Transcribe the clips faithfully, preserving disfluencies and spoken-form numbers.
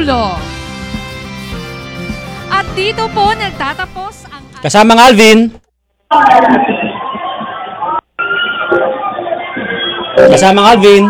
Pangulo. At dito po nagtatapos ang... Kasamang Alvin. Kasamang Alvin.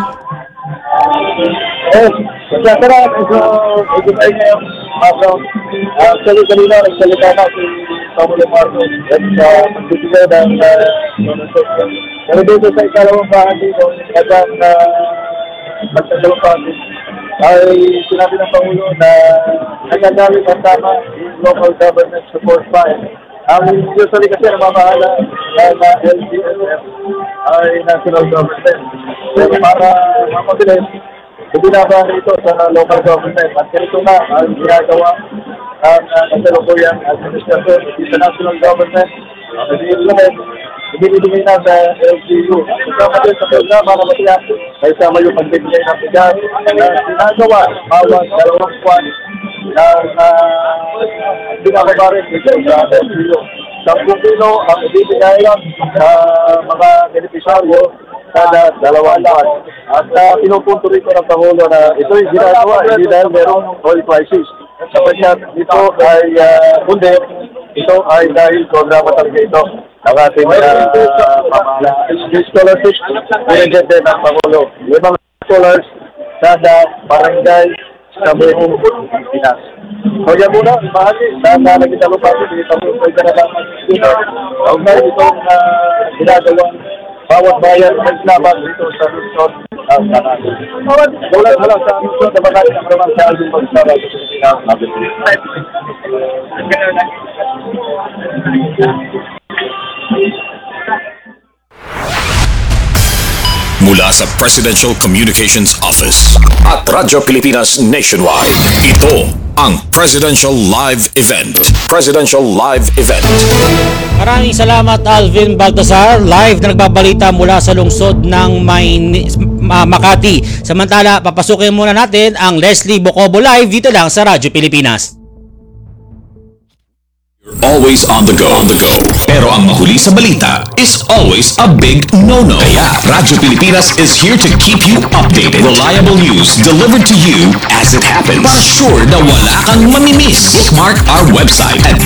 Eh, magkakara, medyo medyo tayo ngayon. Actually, kanina, nagsalita na si Pangulo Marcos at sa magbibigay ng donation. Pero dito sa ikalawang bahagi ng kanyang magsasalong bahagi, ay sinabi ng Pangulo na nagagaling ang tama yung local government support fund. Ang usually kasi namamahala ng L G S F ay national government. Pero para mapabilis, ibinabahan ito sa local government. At ganito nga ang ginagawa ang kasalukuyang administrasyon sa national government. Ibinibigay ibinibigay na sa L G U. Kasama din sa programa na matiyak, may sama yung pagbibigay ng bigas na ginagawa bawat dalawang buwan na binababarin dito sa L G U. Sampung kilo ang ibibigay lang sa mga benepisyaryo kada dalawang buwan. At uh, pinupunto rito ng Pangulo na ito yung ginagawa hindi dahil merong oil crisis. Sapagkat ito ay uh, kundi, ito ay dahil programa talaga ito ang ating uh, pamala. Scholarship, binigyan din ng Pangulo. Limang scholars kada barangay sa buong Pinas. So yan muna, bahagi na nalagitalo pa rin, hindi pa po pwede na lang dito. Huwag na itong uh, ginagawang bawat bayan may laban dito sa Luzon ng Canada. Wala na lang sa Luzon na bagay na naman sa ating pagsara sa Pilipinas. Mula sa Presidential Communications Office at Radyo Pilipinas Nationwide, ito ang Presidential Live Event. Presidential Live Event. Maraming salamat Alvin Baltasar. Live na nagbabalita mula sa lungsod ng Mayn- uh, Makati. Samantala, papasukin muna natin ang Leslie Bocobo Live dito lang sa Radyo Pilipinas. Always on the go. On the go. Pero ang mahuli sa balita is always a big no-no. Kaya Radyo Pilipinas is here to keep you updated. Reliable news delivered to you as it happens. Para sure na wala kang mamimiss. Bookmark our website at